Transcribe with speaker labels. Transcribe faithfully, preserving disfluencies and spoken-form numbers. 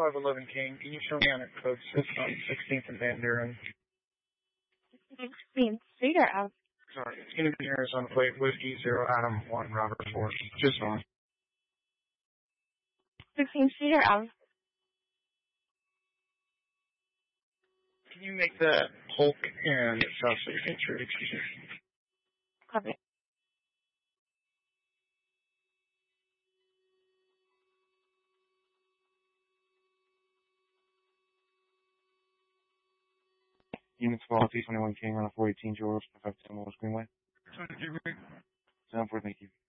Speaker 1: five eleven King. Can you show me on a code six on sixteenth and Van Buren?
Speaker 2: sixteenth Street or Ave?
Speaker 1: Sorry, it's going to be Arizona plate, Whiskey, Zero, Adam, one, Robert, four. Just fine.
Speaker 2: sixteenth Street or Ave?
Speaker 1: Can you make that Hulk and South sixteenth Street, excuse me?
Speaker 2: Copy.
Speaker 3: Units twelve, T twenty-one King on a four eighteen George, five ten Willis Greenway.
Speaker 1: Sorry,
Speaker 3: seven four, thank you.